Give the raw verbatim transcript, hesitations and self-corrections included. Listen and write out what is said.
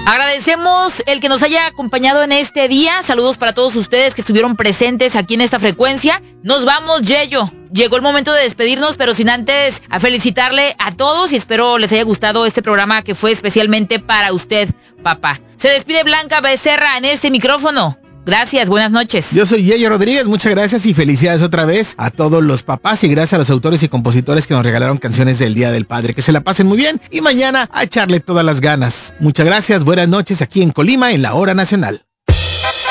Agradecemos el que nos haya acompañado en este día. Saludos para todos ustedes que estuvieron presentes aquí en esta frecuencia. Nos vamos, Yeyo. Llegó el momento de despedirnos, pero sin antes a felicitarle a todos y espero les haya gustado este programa que fue especialmente para usted, papá. Se despide Blanca Becerra en este micrófono. Gracias, buenas noches. Yo soy Yeyo Rodríguez, muchas gracias y felicidades otra vez a todos los papás y gracias a los autores y compositores que nos regalaron canciones del Día del Padre. Que se la pasen muy bien y mañana a echarle todas las ganas. Muchas gracias, buenas noches aquí en Colima en la Hora Nacional.